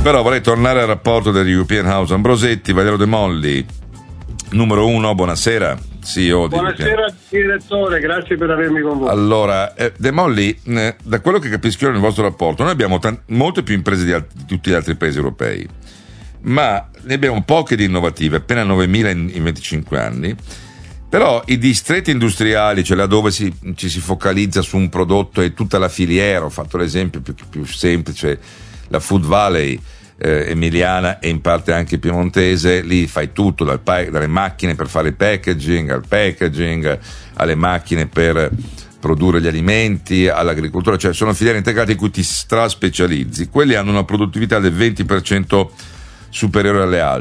Però vorrei tornare al rapporto degli European House Ambrosetti. Valerio De Molli, numero 1, buonasera, CEO di Buonasera direttore, grazie per avermi con voi. Allora, De Molli, da quello che capisco io nel vostro rapporto, noi abbiamo molte più imprese di tutti gli altri paesi europei, ma ne abbiamo poche di innovative, appena 9.000 in 25 anni. Però i distretti industriali, cioè laddove ci si focalizza su un prodotto e tutta la filiera, ho fatto l'esempio più semplice, la Food Valley emiliana e in parte anche piemontese, lì fai tutto, dalle macchine per fare il packaging, al packaging, alle macchine per produrre gli alimenti, all'agricoltura, cioè sono filiere integrate in cui ti straspecializzi. Quelli hanno una produttività del 20% superiore alle altre.